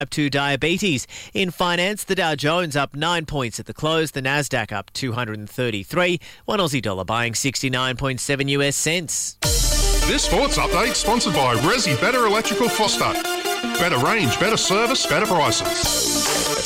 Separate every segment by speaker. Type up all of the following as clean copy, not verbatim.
Speaker 1: Up to diabetes. In finance, the Dow Jones up 9 points at the close, the Nasdaq up 233, one Aussie dollar buying 69.7 US cents.
Speaker 2: This sports update sponsored by Resi Better Electrical Foster. Better range, better service, better prices.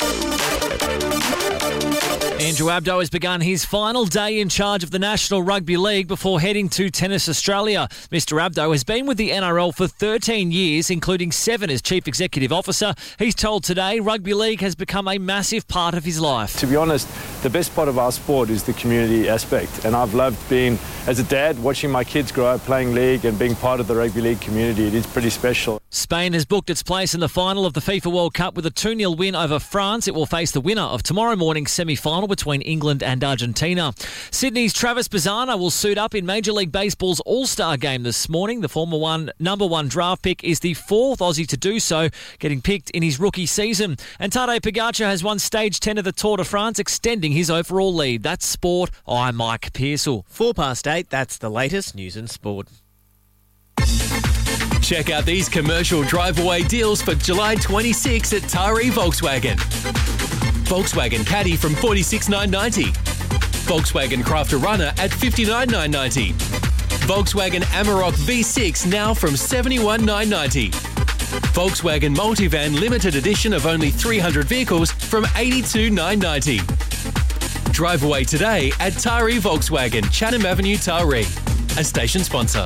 Speaker 3: Andrew Abdo has begun his final day in charge of the National Rugby League before heading to Tennis Australia. Mr Abdo has been with the NRL for 13 years, including 7 as Chief Executive Officer. He's told Today rugby league has become a massive part of his life.
Speaker 4: To be honest, the best part of our sport is the community aspect, and I've loved being, as a dad, watching my kids grow up playing league and being part of the rugby league community. It is pretty special.
Speaker 3: Spain has booked its place in the final of the FIFA World Cup with a 2-0 win over France. It will face the winner of tomorrow morning's semi-final between England and Argentina. Sydney's Travis Bazzana will suit up in Major League Baseball's All-Star game this morning. The former number one draft pick is the 4th Aussie to do so, getting picked in his rookie season. And Tadej Pogacar has won stage 10 of the Tour de France, extending his overall lead. That's sport. I'm Mike Pearsall.
Speaker 1: 8:04, that's the latest news and sport.
Speaker 5: Check out these commercial drive-away deals for July 26 at Taree Volkswagen. Volkswagen Caddy from $46,990. Volkswagen Crafter Runner at $59,990. Volkswagen Amarok V6 now from $71,990. Volkswagen Multivan Limited Edition of only 300 vehicles from $82,990. Drive away today at Taree Volkswagen, Chatham Avenue, Taree. A station sponsor.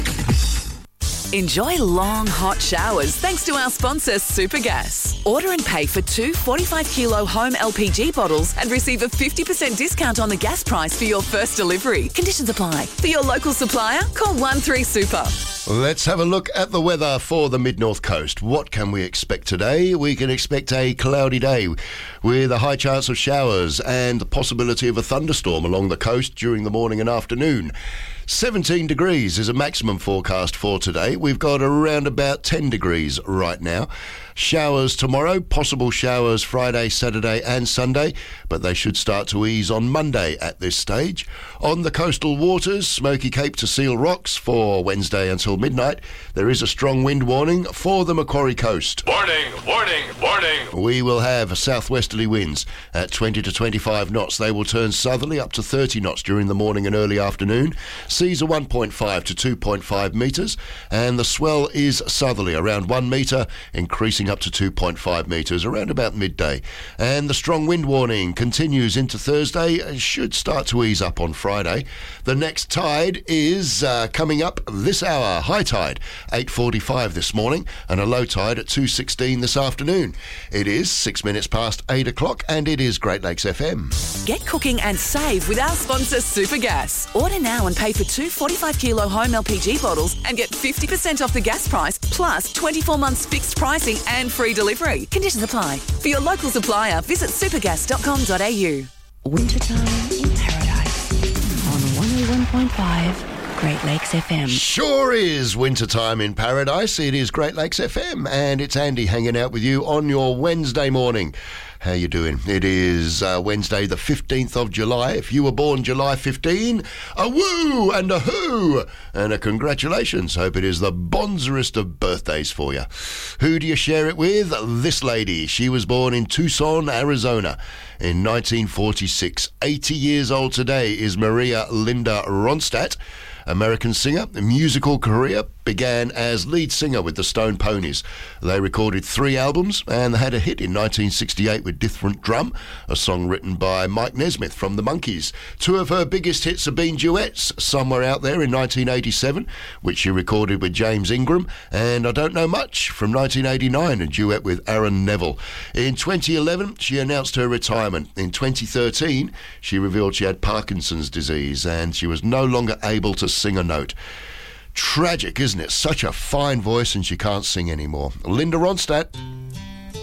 Speaker 6: Enjoy long, hot showers thanks to our sponsor, Supergas. Order and pay for 2 45-kilo home LPG bottles and receive a 50% discount on the gas price for your first delivery. Conditions apply. For your local supplier, call 13Super.
Speaker 7: Let's have a look at the weather for the Mid-North Coast. What can we expect today? We can expect a cloudy day with a high chance of showers and the possibility of a thunderstorm along the coast during the morning and afternoon. 17 degrees is a maximum forecast for today. We've got around about 10 degrees right now. Showers tomorrow, possible showers Friday, Saturday and Sunday, but they should start to ease on Monday at this stage. On the coastal waters, Smoky Cape to Seal Rocks for Wednesday until midnight, there is a strong wind warning for the Macquarie coast.
Speaker 8: Warning, warning, warning.
Speaker 7: We will have southwesterly winds at 20 to 25 knots. They will turn southerly up to 30 knots during the morning and early afternoon. Seas are 1.5 to 2.5 metres, and the swell is southerly around 1 metre, increasing up to 2.5 metres around about midday. And the strong wind warning continues into Thursday and should start to ease up on Friday. The next tide is coming up this hour. High tide 8:45 this morning and a low tide at 2:16 this afternoon. It is 6 minutes past 8 o'clock and it is Great Lakes FM.
Speaker 6: Get cooking and save with our sponsor, Supergas. Order now and pay for 2 45-kilo home LPG bottles and get 50% off the gas price, plus 24 months fixed pricing and free delivery. Conditions apply. For your local supplier, visit supergas.com.au.
Speaker 9: Wintertime in Paradise on 101.5 Great Lakes FM.
Speaker 7: Sure is wintertime in Paradise. It is Great Lakes FM and it's Andy hanging out with you on your Wednesday morning. How you doing? It is Wednesday the 15th of July. If you were born July 15, a woo and a hoo and a congratulations. Hope it is the bonzerest of birthdays for you. Who do you share it with? This lady. She was born in Tucson, Arizona in 1946. 80 years old today is Maria Linda Ronstadt. American singer. Musical career began as lead singer with the Stone Ponies. They recorded 3 albums and they had a hit in 1968 with Different Drum, a song written by Mike Nesmith from the Monkees. 2 of her biggest hits have been duets, Somewhere Out There in 1987, which she recorded with James Ingram, and I Don't Know Much from 1989, a duet with Aaron Neville. In 2011, she announced her retirement. In 2013, she revealed she had Parkinson's disease and she was no longer able to sing a note. Tragic, isn't it? Such a fine voice and she can't sing anymore. Linda Ronstadt.